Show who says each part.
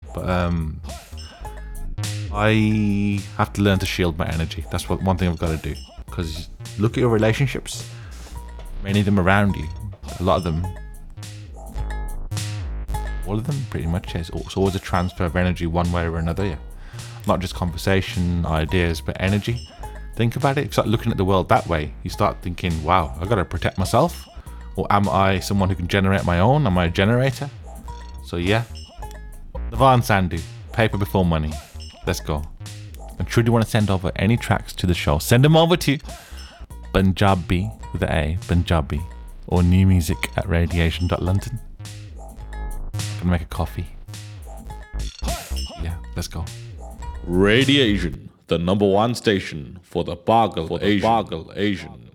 Speaker 1: But I have to learn to shield my energy. That's one thing I've got to do. Because look at your relationships. Many of them around you. A lot of them. All of them, pretty much. It's always a transfer of energy one way or another. Yeah. Not just conversation, ideas, but energy. Think about it. If you start looking at the world that way, you start thinking, wow, I've got to protect myself. Or am I someone who can generate my own? Am I a generator? So yeah. Navan Sandhu, Paper Before Money. Let's go. And truly want to send over any tracks to the show. Send them over to Punjabi with the A, Punjabi, or new music at radiation.london. Gonna make a coffee. Yeah, let's go.
Speaker 2: Radiation, the #1 station for the Pagal Asian.